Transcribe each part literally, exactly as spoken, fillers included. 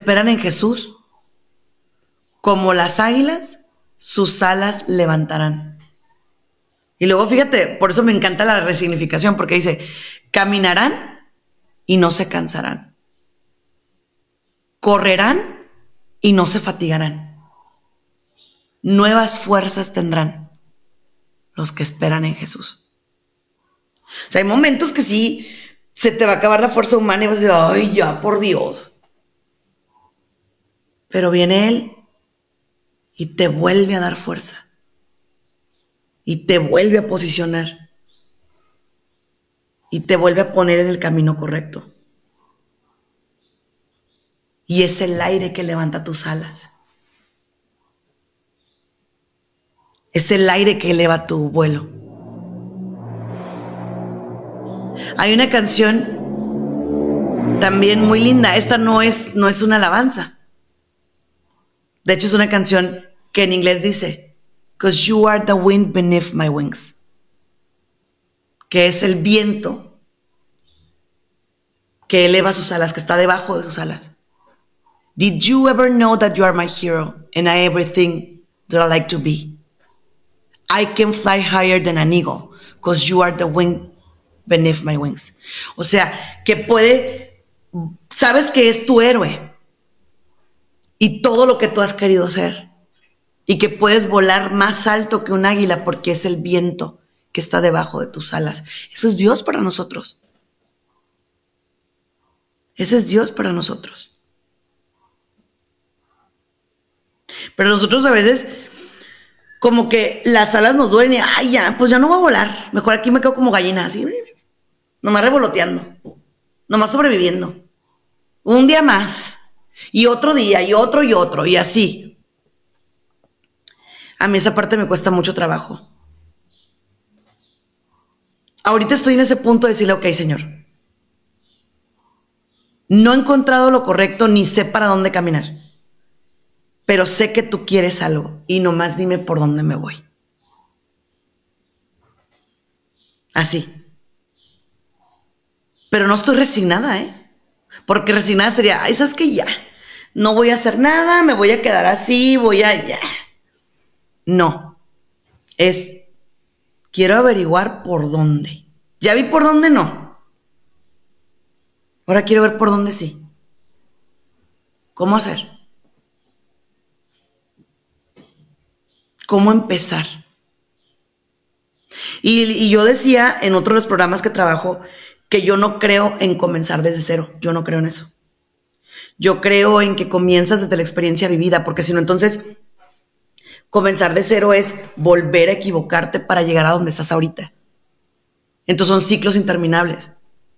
esperan en Jesús, como las águilas, sus alas levantarán. Y luego fíjate, por eso me encanta la resignificación, porque dice, caminarán y no se cansarán. Correrán y no se fatigarán. Nuevas fuerzas tendrán los que esperan en Jesús. O sea, hay momentos que sí se te va a acabar la fuerza humana y vas a decir, ay, ya, por Dios. Pero viene Él y te vuelve a dar fuerza. Y te vuelve a posicionar. Y te vuelve a poner en el camino correcto. Y es el aire que levanta tus alas. Es el aire que eleva tu vuelo. Hay una canción también muy linda. Esta no es, no es una alabanza. De hecho, es una canción que en inglés dice, "'Cause you are the wind beneath my wings", que es el viento que eleva sus alas, que está debajo de sus alas. Did you ever know that you are my hero and I everything that I like to be? I can fly higher than an eagle, because you are the wind beneath my wings. O sea, que puede, sabes que es tu héroe y todo lo que tú has querido ser, y que puedes volar más alto que un águila porque es el viento que está debajo de tus alas. Eso es Dios para nosotros. Ese es Dios para nosotros. Pero nosotros a veces como que las alas nos duelen y, ay, ya, pues ya no voy a volar. Mejor aquí me quedo como gallina, así, nomás revoloteando, nomás sobreviviendo. Un día más, y otro día, y otro, y otro, y así. A mí esa parte me cuesta mucho trabajo. Ahorita estoy en ese punto de decirle, ok, Señor, no he encontrado lo correcto, ni sé para dónde caminar, pero sé que tú quieres algo, y nomás dime por dónde me voy. Así. Pero no estoy resignada, ¿eh? Porque resignada sería, ay, ¿sabes qué? Ya, no voy a hacer nada, me voy a quedar así, voy a, ya. No, es, quiero averiguar por dónde. Ya vi por dónde no. Ahora quiero ver por dónde sí. ¿Cómo hacer? ¿Cómo empezar? Y, y yo decía en otro de los programas que trabajo que yo no creo en comenzar desde cero. Yo no creo en eso. Yo creo en que comienzas desde la experiencia vivida, porque si no, entonces comenzar de cero es volver a equivocarte para llegar a donde estás ahorita. Entonces son ciclos interminables.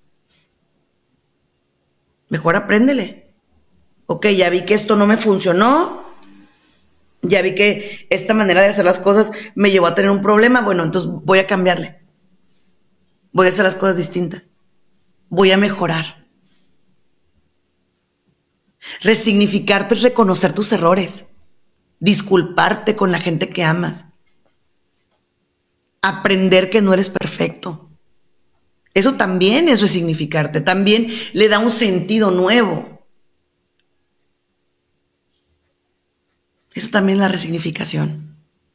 Mejor apréndele. Ok, ya vi que esto no me funcionó. Ya vi que esta manera de hacer las cosas me llevó a tener un problema. Bueno, entonces voy a cambiarle. Voy a hacer las cosas distintas. Voy a mejorar. Resignificarte es reconocer tus errores. Disculparte con la gente que amas. Aprender que no eres perfecto. Eso también es resignificarte. También le da un sentido nuevo. Eso también es la resignificación.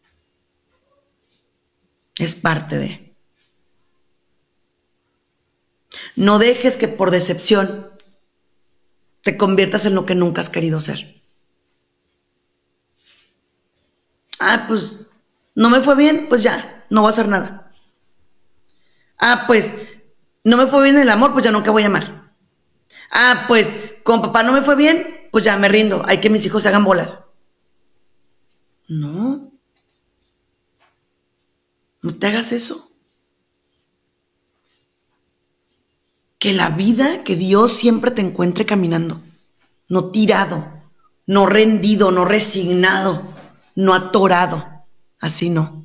Es parte de. No dejes que por decepción te conviertas en lo que nunca has querido ser. Ah, pues no me fue bien, pues ya, no voy a hacer nada. Ah, pues no me fue bien el amor, pues ya nunca voy a amar. Ah, pues con papá no me fue bien, pues ya me rindo. Hay que mis hijos se hagan bolas. No. No te hagas eso. Que la vida, que Dios siempre te encuentre caminando. No tirado, no rendido, no resignado, no atorado. Así no.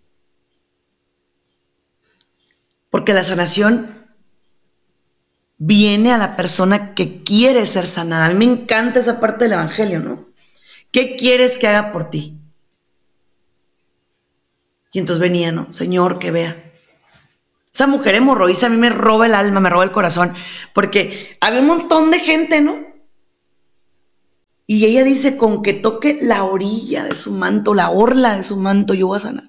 Porque la sanación viene a la persona que quiere ser sanada. A mí me encanta esa parte del evangelio, ¿no? ¿Qué quieres que haga por ti? Y entonces venía, ¿no? Señor, que vea. Esa mujer hemorroísa a mí me roba el alma, me roba el corazón, porque había un montón de gente, ¿no? Y ella dice, con que toque la orilla de su manto, la orla de su manto, yo voy a sanar.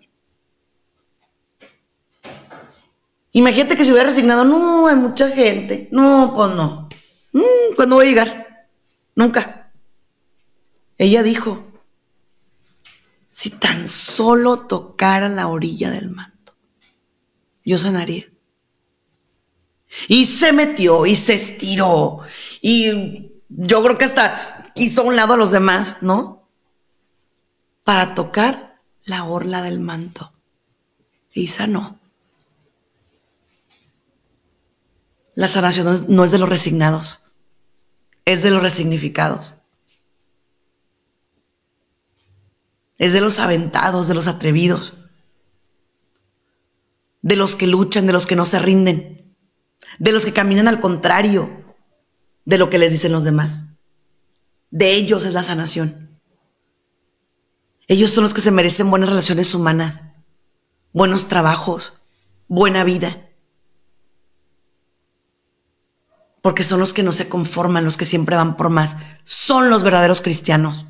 Imagínate que se hubiera resignado, no, hay mucha gente. No, pues no. Mm, ¿Cuándo voy a llegar? Nunca. Ella dijo, si tan solo tocara la orilla del manto, yo sanaría. Y se metió y se estiró. Y yo creo que hasta hizo a un lado a los demás, ¿no? Para tocar la orla del manto. Y sanó. La sanación no es de los resignados, es de los resignificados. Es de los aventados, de los atrevidos, de los que luchan, de los que no se rinden, de los que caminan al contrario de lo que les dicen los demás. De ellos es la sanación. Ellos son los que se merecen buenas relaciones humanas, buenos trabajos, buena vida. Porque son los que no se conforman, los que siempre van por más. Son los verdaderos cristianos.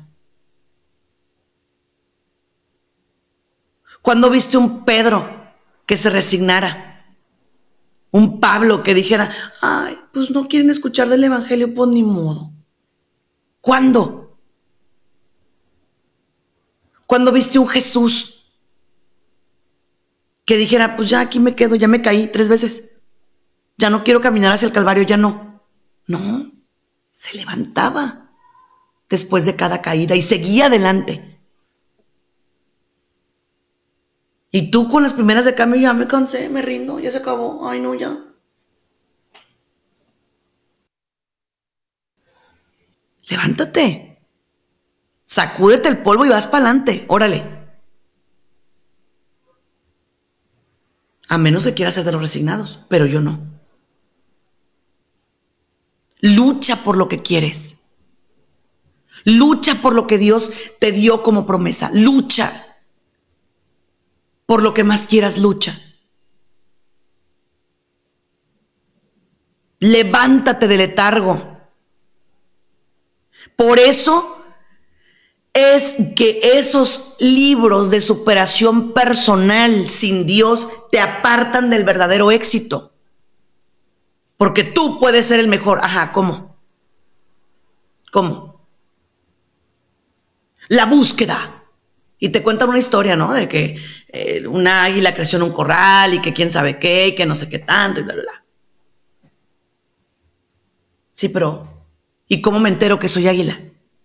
¿Cuándo viste un Pedro que se resignara? Un Pablo que dijera, ay, pues no quieren escuchar del evangelio, pues ni modo. ¿Cuándo? ¿Cuándo viste un Jesús que dijera, pues ya aquí me quedo, ya me caí tres veces, ya no quiero caminar hacia el Calvario, ya no? No, se levantaba después de cada caída y seguía adelante. Y tú con las primeras de cambio, ya me cansé, me rindo, ya se acabó, ay no, ya. Levántate, sacúdete el polvo y vas para adelante, órale. A menos que quieras ser de los resignados, pero yo no. Lucha por lo que quieres. Lucha por lo que Dios te dio como promesa. Lucha por lo que más quieras, lucha. Levántate del letargo. Por eso es que esos libros de superación personal sin Dios te apartan del verdadero éxito. Porque tú puedes ser el mejor. Ajá, ¿cómo? ¿Cómo? La búsqueda. Y te cuentan una historia, ¿no? De que eh, una águila creció en un corral y que quién sabe qué, y que no sé qué tanto y bla, bla, bla. Sí, pero ¿y cómo me entero que soy águila?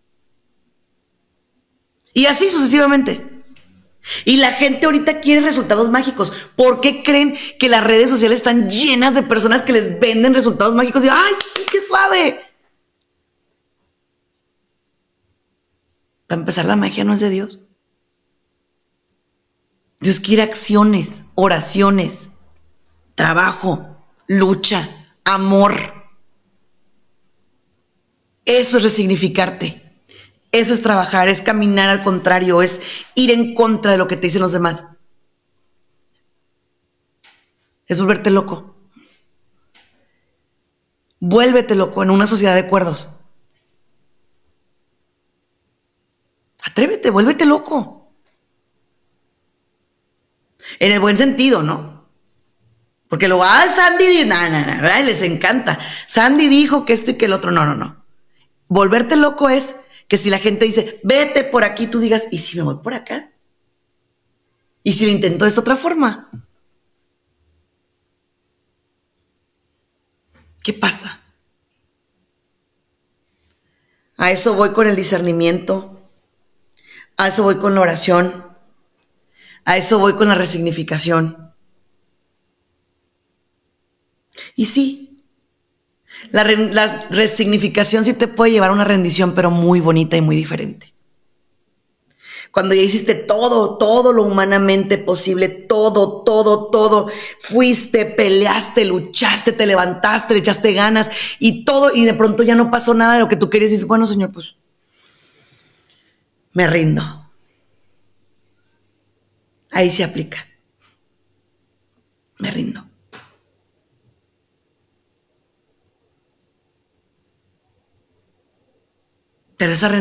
Y así sucesivamente. Y la gente ahorita quiere resultados mágicos. ¿Por qué creen que las redes sociales están llenas de personas que les venden resultados mágicos? Y ¡ay, sí, qué suave! Para empezar, la magia no es de Dios. Dios quiere acciones, oraciones, trabajo, lucha, amor. Eso es resignificarte. Eso es trabajar, es caminar al contrario, es ir en contra de lo que te dicen los demás. Es volverte loco. Vuélvete loco en una sociedad de cuerdos. Atrévete, vuélvete loco. En el buen sentido, ¿no? Porque luego, ah, Sandy, nada, nada, ¿verdad? Les encanta. Sandy dijo que esto y que el otro, no, no, no. Volverte loco es que si la gente dice, vete por aquí, tú digas, ¿y si me voy por acá? ¿Y si lo intento de esta otra forma? ¿Qué pasa? A eso voy con el discernimiento, a eso voy con la oración, a eso voy con la resignificación. Y sí, la, re, la resignificación sí te puede llevar a una rendición, pero muy bonita y muy diferente. Cuando ya hiciste todo, todo lo humanamente posible, todo, todo, todo, fuiste, peleaste, luchaste, te levantaste, le echaste ganas y todo, y de pronto ya no pasó nada de lo que tú querías y dices, bueno, Señor, pues me rindo. Ahí se aplica. Me rindo. Pero esa